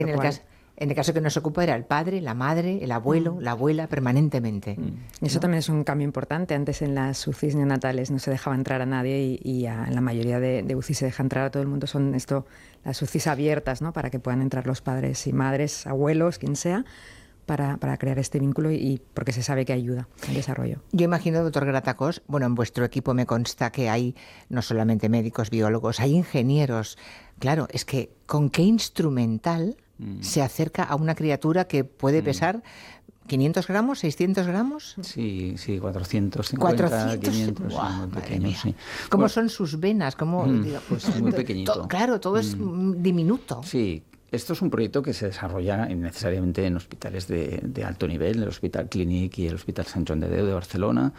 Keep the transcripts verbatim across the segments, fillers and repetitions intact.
En el caso... En el caso que nos ocupa era el padre, la madre, el abuelo, mm. la abuela, permanentemente. Mm. Eso ¿no? también es un cambio importante. Antes en las U C Is neonatales no se dejaba entrar a nadie y, y a, en la mayoría de, de U C I se deja entrar a todo el mundo. Son esto las U C Is abiertas, ¿no? Para que puedan entrar los padres y madres, abuelos, quien sea, para, para crear este vínculo y, y porque se sabe que ayuda al desarrollo. Yo imagino, doctor Gratacós, bueno, en vuestro equipo me consta que hay no solamente médicos, biólogos, hay ingenieros. Claro, es que ¿con qué instrumental se acerca a una criatura que puede pesar quinientos gramos, seiscientos gramos? Sí, sí, cuatrocientos cincuenta, cuatrocientos, quinientos, wow, muy pequeños, sí. ¿Cómo pues, son sus venas? ¿Cómo, mm, digo, pues muy pequeñito. To, claro, todo es mm. diminuto. Sí. Esto es un proyecto que se desarrolla necesariamente en hospitales de, de alto nivel, el Hospital Clínic y el Hospital Sant Joan de Déu de Barcelona.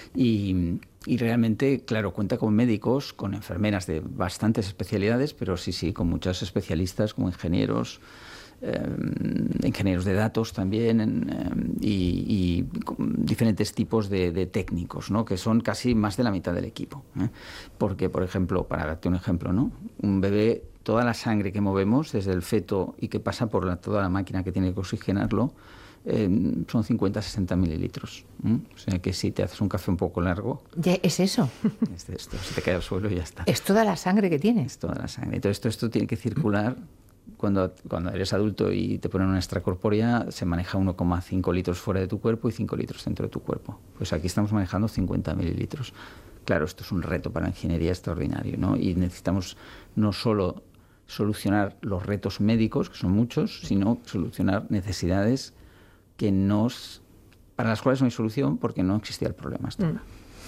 Y, y realmente, claro, cuenta con médicos, con enfermeras de bastantes especialidades, pero sí, sí, con muchos especialistas como ingenieros, eh, ingenieros de datos también, eh, y, y diferentes tipos de, de técnicos, ¿no? Que son casi más de la mitad del equipo, ¿eh? Porque, por ejemplo, para darte un ejemplo, ¿no? Un bebé, toda la sangre que movemos desde el feto y que pasa por la, toda la máquina que tiene que oxigenarlo, eh, son cincuenta a sesenta mililitros. ¿Mm? O sea que si te haces un café un poco largo... ¿Ya es eso? Es de esto, se te cae al suelo y ya está. ¿Es toda la sangre que tiene? Es toda la sangre. Entonces esto, esto tiene que circular... Cuando, cuando eres adulto y te ponen una extracorpórea, se maneja uno coma cinco litros fuera de tu cuerpo y cinco litros dentro de tu cuerpo. Pues aquí estamos manejando cincuenta mililitros. Claro, esto es un reto para la ingeniería extraordinario, ¿no? Y necesitamos no solo solucionar los retos médicos, que son muchos, sino solucionar necesidades que nos, para las cuales no hay solución porque no existía el problema hasta ahora.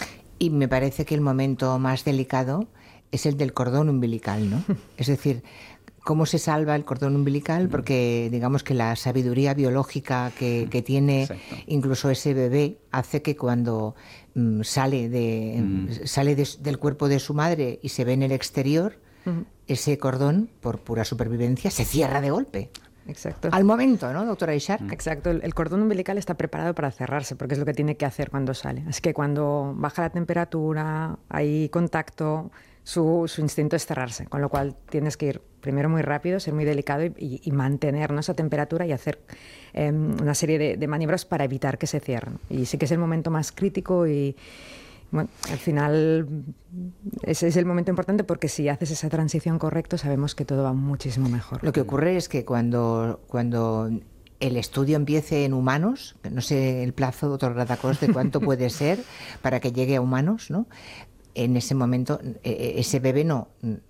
Y me parece que el momento más delicado es el del cordón umbilical, ¿no? Es decir, ¿cómo se salva el cordón umbilical? Porque digamos que la sabiduría biológica que, que tiene Exacto. incluso ese bebé hace que cuando mm, sale, de, mm. sale de, del cuerpo de su madre y se ve en el exterior, uh-huh. ese cordón, por pura supervivencia, se cierra de golpe. Exacto. Al momento, ¿no, doctora Ishart? Exacto. El, el cordón umbilical está preparado para cerrarse porque es lo que tiene que hacer cuando sale. Así que cuando baja la temperatura, hay contacto, su, su instinto es cerrarse, con lo cual tienes que ir primero muy rápido, ser muy delicado y, y, y mantener, ¿no?, esa temperatura y hacer eh, una serie de, de maniobras para evitar que se cierren. Y sí que es el momento más crítico y, bueno, al final ese es el momento importante porque si haces esa transición correcta sabemos que todo va muchísimo mejor. Lo que ocurre es que cuando, cuando el estudio empiece en humanos, no sé el plazo, doctor Gratacós, de cuánto puede ser para que llegue a humanos, ¿no? En ese momento eh, ese bebé no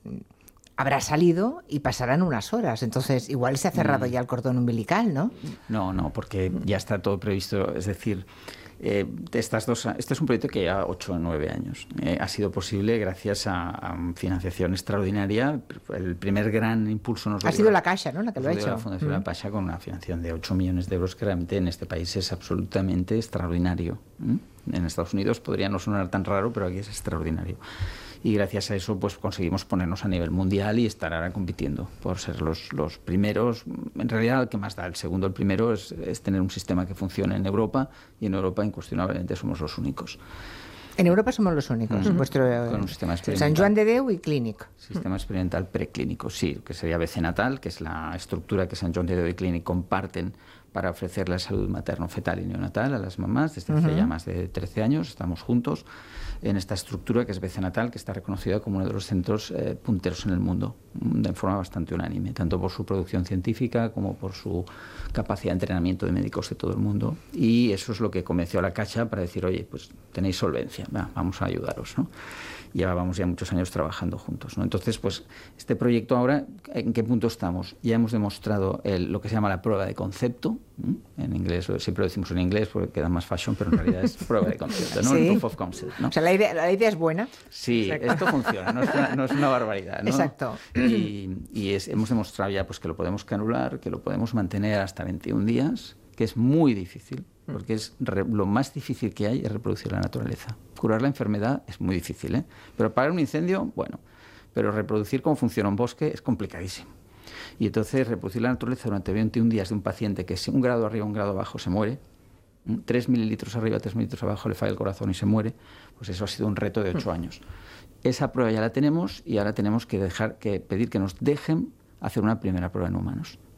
habrá salido y pasarán unas horas. Entonces igual se ha cerrado mm. ya el cordón umbilical, ¿no? No, no, porque ya está todo previsto. Es decir, eh, estas dos, este es un proyecto que lleva ocho o nueve años. Eh, ha sido posible gracias a, a financiación extraordinaria. El primer gran impulso nos lo ha sido la Caixa, ¿no?, la que lo ha hecho. La Fundación mm. La Caixa, con una financiación de ocho millones de euros, que realmente en este país es absolutamente extraordinario. ¿Mm? En Estados Unidos podría no sonar tan raro, pero aquí es extraordinario. Y gracias a eso pues conseguimos ponernos a nivel mundial y estar ahora compitiendo por ser los, los primeros. En realidad, el que más da, el segundo, el primero es, es tener un sistema que funcione en Europa, y en Europa incuestionablemente somos los únicos. En Europa somos los únicos. Mm-hmm. Vuestro, con un sistema experimental. Sant Joan de Déu y Clínic. Sistema experimental preclínico, sí, que sería B C Natal, que es la estructura que Sant Joan de Déu y Clínic comparten para ofrecer la salud materno-fetal y neonatal a las mamás. Desde hace uh-huh. ya más de trece años estamos juntos en esta estructura que es B C Natal, que está reconocida como uno de los centros eh, punteros en el mundo, de forma bastante unánime, tanto por su producción científica como por su capacidad de entrenamiento de médicos de todo el mundo. Y eso es lo que convenció a la Caixa para decir, oye, pues tenéis solvencia, va, vamos a ayudaros, ¿no? Llevábamos ya muchos años trabajando juntos, ¿no? Entonces, pues este proyecto ahora, ¿en qué punto estamos? Ya hemos demostrado el, lo que se llama la prueba de concepto. ¿Mm? En inglés, siempre lo decimos en inglés porque queda más fashion, pero en realidad es prueba de concepto, ¿no? ¿Sí? Proof of concept, ¿no? O sea, la idea, la idea es buena. Sí, Exacto. Esto funciona, no es una, no es una barbaridad, ¿no? Exacto. Y, y es, hemos demostrado ya pues que lo podemos canular, que lo podemos mantener hasta veintiún días, que es muy difícil, porque es re, lo más difícil que hay es reproducir la naturaleza. Curar la enfermedad es muy difícil, ¿eh? Pero apagar un incendio, bueno, pero reproducir cómo funciona un bosque es complicadísimo. Y entonces reproducir la naturaleza durante veintiún días de un paciente que es un grado arriba, un grado abajo, se muere, tres mililitros arriba, tres mililitros abajo, le falla el corazón y se muere, pues eso ha sido un reto de ocho años. Esa prueba ya la tenemos y ahora tenemos que dejar que pedir que nos dejen hacer una primera prueba en humanos.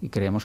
y creemos